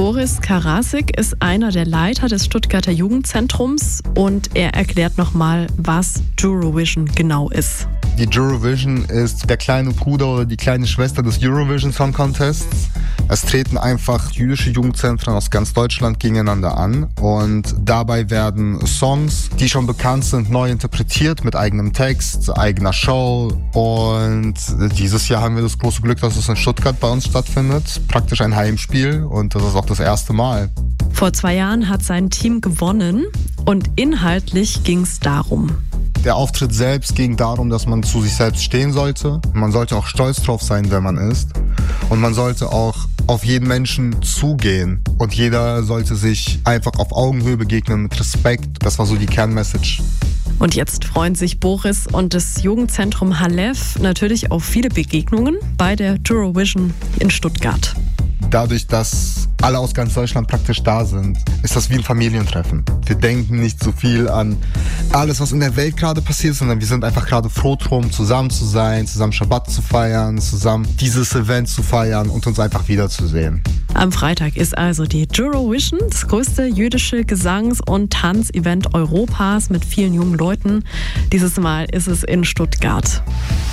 Boris Karasik ist einer der Leiter des Stuttgarter Jugendzentrums und er erklärt nochmal, was Eurovision genau ist. Die Eurovision ist der kleine Bruder oder die kleine Schwester des Eurovision Song Contests. Es treten einfach jüdische Jugendzentren aus ganz Deutschland gegeneinander an und dabei werden Songs, die schon bekannt sind, neu interpretiert mit eigenem Text, eigener Show. Und dieses Jahr haben wir das große Glück, dass es in Stuttgart bei uns stattfindet. Praktisch ein Heimspiel und das ist auch das erste Mal. Vor 2 Jahren hat sein Team gewonnen und inhaltlich ging es darum. Der Auftritt selbst ging darum, dass man zu sich selbst stehen sollte. Man sollte auch stolz drauf sein, wer man ist. Und man sollte auch auf jeden Menschen zugehen. Und jeder sollte sich einfach auf Augenhöhe begegnen mit Respekt. Das war so die Kernmessage. Und jetzt freuen sich Boris und das Jugendzentrum Halef natürlich auf viele Begegnungen bei der Eurovision in Stuttgart. Dadurch, dass alle aus ganz Deutschland praktisch da sind, ist das wie ein Familientreffen. Wir denken nicht so viel an alles, was in der Welt gerade passiert, sondern wir sind einfach gerade froh drum, zusammen zu sein, zusammen Schabbat zu feiern, zusammen dieses Event zu feiern und uns einfach wiederzusehen. Am Freitag ist also die Eurovision, das größte jüdische Gesangs- und Tanzevent Europas mit vielen jungen Leuten. Dieses Mal ist es in Stuttgart.